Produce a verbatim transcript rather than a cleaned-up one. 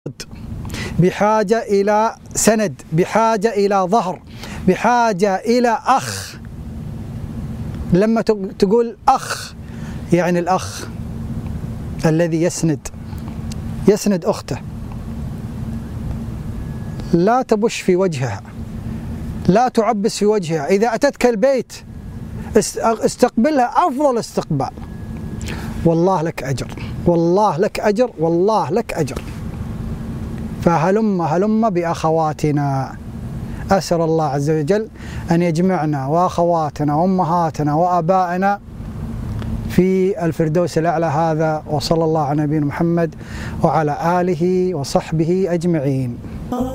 بحاجة إلى سند، بحاجة إلى ظهر، بحاجة إلى أخ. لما تقول أخ يعني الأخ الذي يسند يسند أخته، لا تبش في وجهها، لا تعبس في وجهها. إذا أتتك البيت استقبلها أفضل استقبال، والله لك أجر، والله لك أجر، والله لك أجر. فهلم هلم بأخواتنا. أسأل الله عز وجل أن يجمعنا وأخواتنا وأمهاتنا وآبائنا في الفردوس الأعلى هذا. وصلى الله على نبينا محمد وعلى آله وصحبه أجمعين.